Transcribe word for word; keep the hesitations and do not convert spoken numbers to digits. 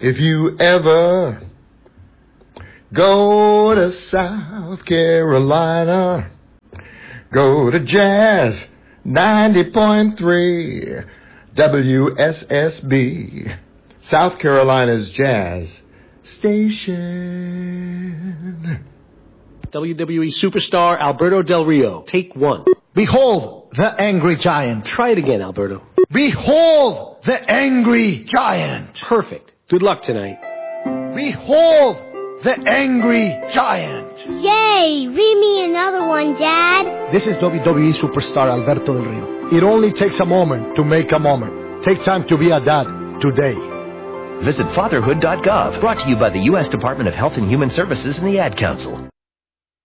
If you ever go to South Carolina, go to Jazz ninety point three W S S B, South Carolina's Jazz Station. W W E superstar Alberto Del Rio. Take one. Behold the angry giant. Try it again, Alberto. Behold the angry giant. Perfect. Good luck tonight. Behold the angry giant. Yay! Read me another one, Dad. This is W W E superstar Alberto Del Rio. It only takes a moment to make a moment. Take time to be a dad today. Visit fatherhood dot gov. Brought to you by the U S Department of Health and Human Services and the Ad Council.